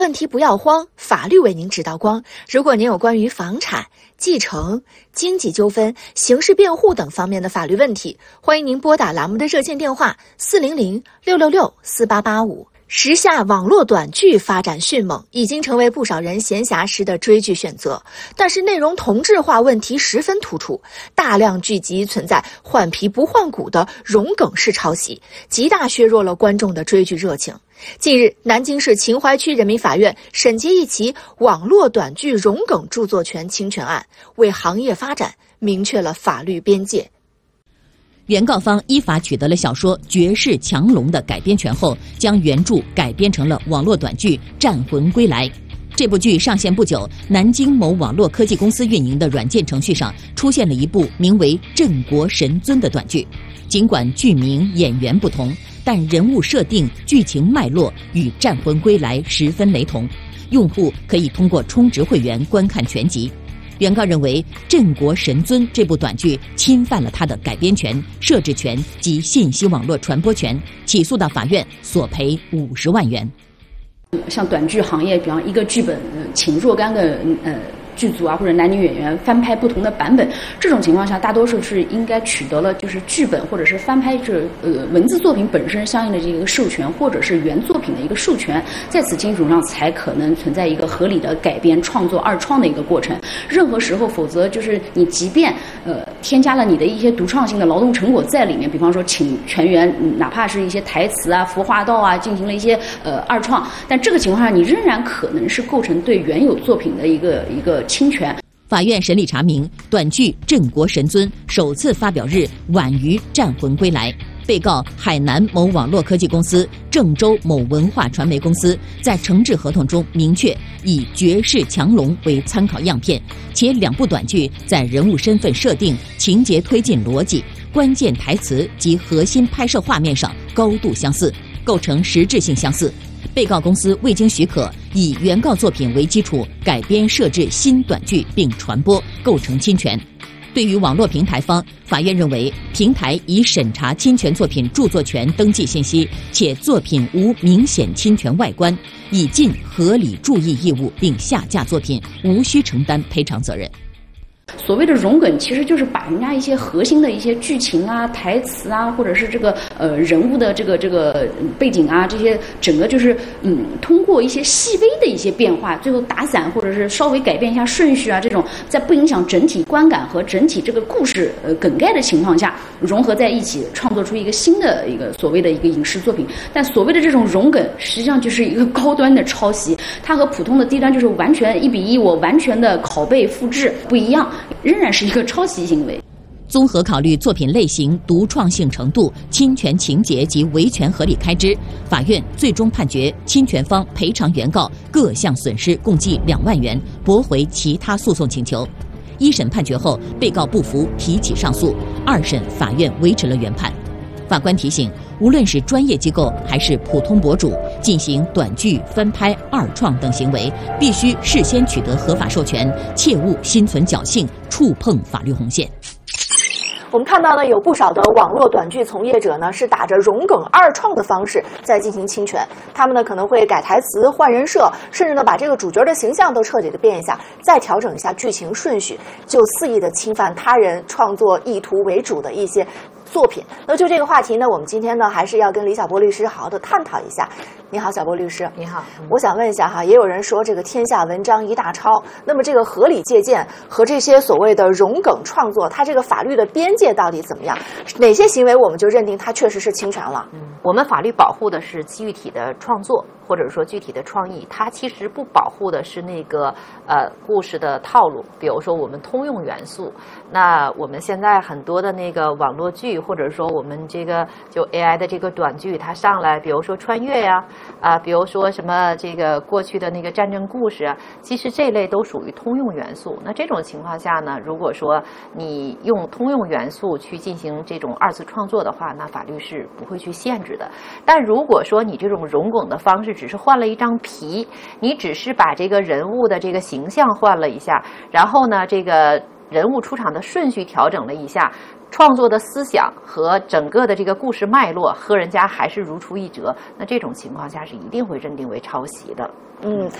问题不要慌，法律为您指道光。如果您有关于房产、继承、经济纠纷、刑事辩护等方面的法律问题，欢迎您拨打栏目的热线电话400-666-4885。时下网络短剧发展迅猛，已经成为不少人闲暇时的追剧选择。但是内容同质化问题十分突出，大量剧集存在换皮不换骨的融梗式抄袭，极大削弱了观众的追剧热情。近日，南京市秦淮区人民法院审结一起网络短剧融梗著作权侵权案，为行业发展明确了法律边界。 原告方依法取得了小说《绝世强龙》的改编权后，将原著改编成了网络短剧《战魂归来》。这部剧上线不久，南京某网络科技公司运营的软件程序上出现了一部名为《镇国神尊》的短剧。尽管剧名、演员不同，但人物设定、剧情脉络与《战魂归来》十分雷同，用户可以通过充值会员观看全集。原告认为《镇国神尊》这部短剧侵犯了他的改编权、设置权及信息网络传播权，起诉到法院索赔50万元。 像短剧行业，比方一个剧本，请若干个剧组啊或者男女演员翻拍不同的版本，这种情况下大多数是应该取得了就是剧本或者是翻拍文字作品本身相应的这个授权，或者是原作品的一个授权，在此基础上才可能存在一个合理的改编创作二创的一个过程。任何时候否则就是你即便添加了你的一些独创性的劳动成果在里面，比方说请全员哪怕是一些台词啊服化道啊进行了一些二创，但这个情况下你仍然可能是构成对原有作品的一个侵权。 法院审理查明，短剧《镇国神尊》首次发表日晚于《战魂归来》。被告海南某网络科技公司、郑州某文化传媒公司在承制合同中明确以《绝世强龙》为参考样片，且两部短剧在人物身份设定、情节推进逻辑、关键台词及核心拍摄画面上高度相似，构成实质性相似。被告公司未经许可，以原告作品为基础改编设置新短剧并传播，构成侵权。对于网络平台方，法院认为平台已审查侵权作品著作权登记信息，且作品无明显侵权外观，已尽合理注意义务并下架作品，无需承担赔偿责任。 所谓的融梗其实就是把人家一些核心的一些剧情啊、台词啊，或者是这个人物的这个背景啊，这些整个就是通过一些细微的一些变化，最后打散或者是稍微改变一下顺序啊，这种在不影响整体观感和整体这个故事梗概的情况下融合在一起，创作出一个新的一个所谓的一个影视作品。但所谓的这种融梗实际上就是一个高端的抄袭，它和普通的低端就是完全1比1，我完全的拷贝复制不一样，仍然是一个抄袭行为。 综合考虑作品类型、独创性程度、侵权情节及维权合理开支，法院最终判决侵权方赔偿原告各项损失共计2万元，驳回其他诉讼请求。一审判决后，被告不服提起上诉，二审法院维持了原判。法官提醒，无论是专业机构还是普通博主，进行短剧翻拍、二创等行为，必须事先取得合法授权，切勿心存侥幸，触碰法律红线。 我们看到呢，有不少的网络短剧从业者呢是打着融梗二创的方式在进行侵权，他们呢可能会改台词、换人设，甚至呢把这个主角的形象都彻底的变一下，再调整一下剧情顺序，就肆意的侵犯他人创作意图为主的一些作品。那就这个话题呢，我们今天呢还是要跟李小波律师好好的探讨一下。你好，小波律师。 你好。 我想问一下哈，也有人说这个天下文章一大抄，那么这个合理借鉴和这些所谓的融梗创作，它这个法律的边界到底怎么样？哪些行为我们就认定它确实是侵权了？ 我们法律保护的是具体的创作，或者说具体的创意，它其实不保护的是那个故事的套路，比如说我们通用元素。那我们现在很多的那个网络剧，或者说我们这个就 AI 的这个短剧，它上来，比如说穿越呀，比如说什么这个过去的那个战争故事啊，其实这类都属于通用元素。那这种情况下呢，如果说你用通用元素去进行这种二次创作的话，那法律是不会去限制的。但如果说你这种融梗的方式只是换了一张皮，你只是把这个人物的这个形象换了一下，然后呢这个人物出场的顺序调整了一下，创作的思想和整个的这个故事脉络和人家还是如出一辙，那这种情况下是一定会认定为抄袭的。 嗯，